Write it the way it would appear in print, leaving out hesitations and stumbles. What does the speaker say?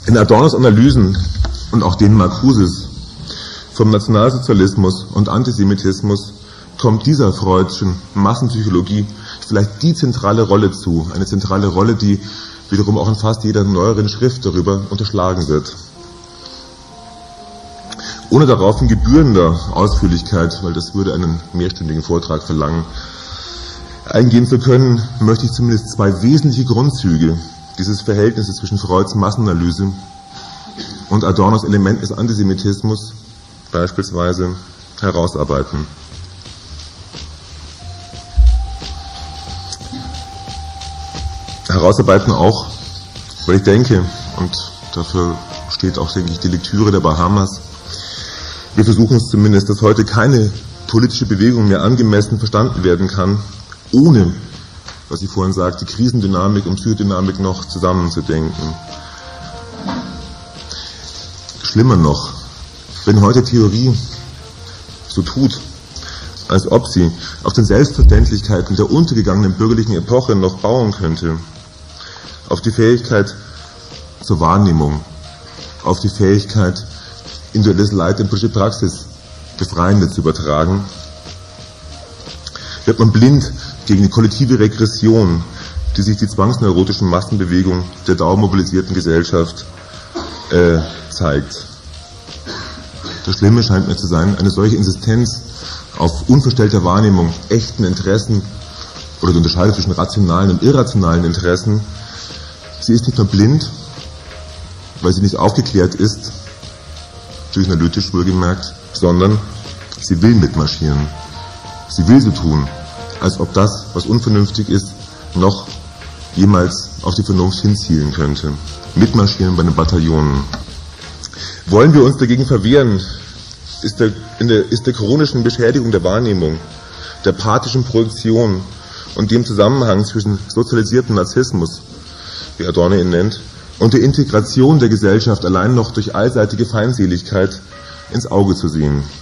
In Adornos Analysen und auch den Marcuses vom Nationalsozialismus und Antisemitismus kommt dieser freudschen Massenpsychologie vielleicht die zentrale Rolle zu, eine zentrale Rolle, die wiederum auch in fast jeder neueren Schrift darüber unterschlagen wird. Ohne darauf in gebührender Ausführlichkeit, weil das würde einen mehrstündigen Vortrag verlangen, eingehen zu können, möchte ich zumindest zwei wesentliche Grundzüge dieses Verhältnisses zwischen Freuds Massenanalyse und Adornos Elementen des Antisemitismus beispielsweise herausarbeiten. Herausarbeiten auch, weil ich denke, und dafür steht auch, denke ich, die Lektüre der Bahamas, wir versuchen es zumindest, dass heute keine politische Bewegung mehr angemessen verstanden werden kann, ohne, was ich vorhin sagte, Krisendynamik und Psychodynamik noch zusammenzudenken. Schlimmer noch, wenn heute Theorie so tut, als ob sie auf den Selbstverständlichkeiten der untergegangenen bürgerlichen Epoche noch bauen könnte, auf die Fähigkeit zur Wahrnehmung, auf die Fähigkeit, individuelles Leid in politische Praxis befreiende zu übertragen, wird man blind gegen die kollektive Regression, die sich die zwangsneurotischen Massenbewegungen der dauermobilisierten Gesellschaft zeigt. Das Schlimme scheint mir zu sein, eine solche Insistenz auf unverstellter Wahrnehmung, echten Interessen oder die Unterscheidung zwischen rationalen und irrationalen Interessen, sie ist nicht nur blind, weil sie nicht aufgeklärt ist, psychoanalytisch wohlgemerkt, sondern sie will mitmarschieren. Sie will so tun, als ob das, was unvernünftig ist, noch jemals auf die Vernunft hinzielen könnte. Mitmarschieren bei den Bataillonen. Wollen wir uns dagegen verwehren, ist der chronischen Beschädigung der Wahrnehmung, der pathischen Projektion und dem Zusammenhang zwischen sozialisiertem Narzissmus, wie Adorno ihn nennt, und der Integration der Gesellschaft allein noch durch allseitige Feindseligkeit ins Auge zu sehen.